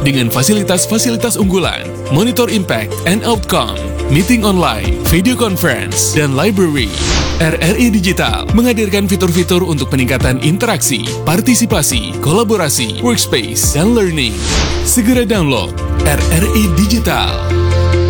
dengan fasilitas-fasilitas unggulan, monitor impact and outcome, meeting online, video conference, dan library. RRI Digital menghadirkan fitur-fitur untuk peningkatan interaksi, partisipasi, kolaborasi, workspace, dan learning. Segera download RRI Digital.